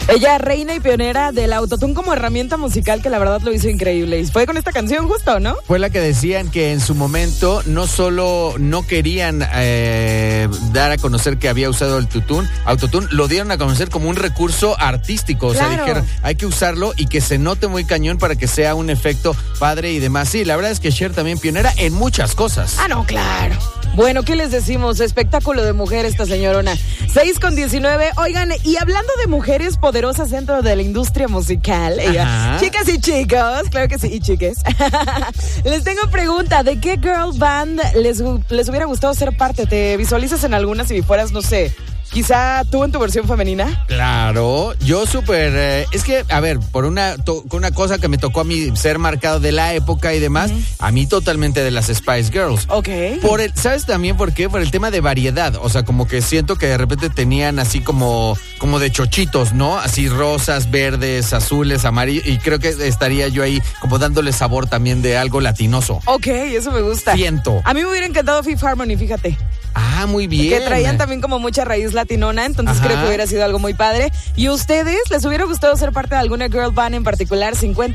Ella, reina y pionera del autotune como herramienta musical, que la verdad lo hizo increíble. Y fue con esta canción justo, ¿no? Fue la que decían que en su momento no solo no querían dar a conocer que había usado el autotune, lo dieron a conocer como un recurso artístico. O sea, dijeron, hay que usarlo y que se note muy cañón para que sea un efecto padre y demás. Sí, la verdad es que Cher también pionera en muchas cosas. Ah, no, claro. Bueno, ¿qué les decimos? Espectáculo de mujer esta señorona. 6:19. Oigan, y hablando de mujeres poderosas dentro de la industria musical, chicas y chicos, claro que sí, y chiques, les tengo pregunta, ¿de qué girl band les hubiera gustado ser parte? ¿Te visualizas en alguna si fueras, no sé, quizá tú en tu versión femenina? Claro, yo súper... es que, a ver, por una cosa que me tocó a mí ser marcado de la época y demás, a mí totalmente de las Spice Girls. Ok. ¿Sabes también por qué? Por el tema de variedad. O sea, como que siento que de repente tenían así como de chochitos, ¿no? Así rosas, verdes, azules, amarillos. Y creo que estaría yo ahí como dándole sabor también de algo latinoso. Ok, eso me gusta. Siento. A mí me hubiera encantado Fifth Harmony, fíjate. Ah, muy bien. Que traían también como mucha raíz latinona, entonces creo que hubiera sido algo muy padre. ¿Y ustedes les hubiera gustado ser parte de alguna girl band en particular?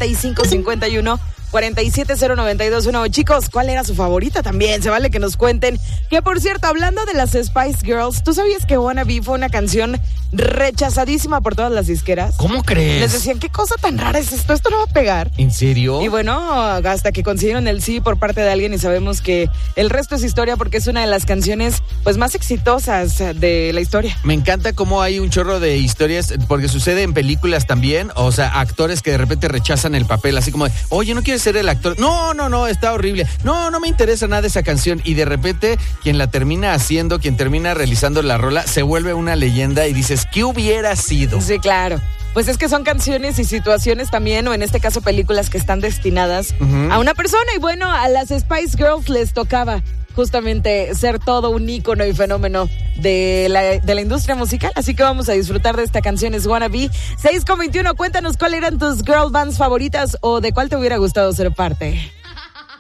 5551-4709219. Chicos, ¿cuál era su favorita también? Se vale que nos cuenten. Que por cierto, hablando de las Spice Girls, ¿tú sabías que Wanna Be fue una canción rechazadísima por todas las disqueras? ¿Cómo crees? Les decían, ¿qué cosa tan rara es esto? Esto no va a pegar. ¿En serio? Y bueno, hasta que consiguieron el sí por parte de alguien y sabemos que el resto es historia porque es una de las canciones pues más exitosas de la historia. Me encanta cómo hay un chorro de historias, porque sucede en películas también, o sea, actores que de repente rechazan el papel, así como de, oye, ¿no quieres ser el actor? No, está horrible. No me interesa nada esa canción. Y de repente, quien la termina haciendo, quien termina realizando la rola, se vuelve una leyenda y dices, ¿qué hubiera sido? Sí, claro. Pues es que son canciones y situaciones también, o en este caso películas que están destinadas a una persona. Y bueno, a las Spice Girls les tocaba justamente ser todo un ícono y fenómeno de la industria musical. Así que vamos a disfrutar de esta canción, es Wanna Be. 6:21, cuéntanos cuáles eran tus girl bands favoritas o de cuál te hubiera gustado ser parte.